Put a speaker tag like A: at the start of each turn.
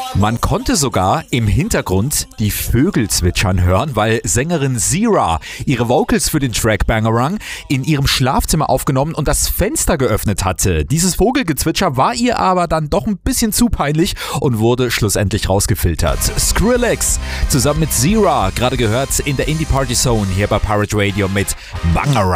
A: Man konnte sogar im Hintergrund die Vögel zwitschern hören, weil Sängerin Zira ihre Vocals für den Track Bangarang in ihrem Schlafzimmer aufgenommen und das Fenster geöffnet hatte. Dieses Vogelgezwitscher war ihr aber dann doch ein bisschen zu peinlich und wurde schlussendlich rausgefiltert. Skrillex zusammen mit Zira, gerade gehört in der Indie Party Zone hier bei Pirate Radio mit Bangarang.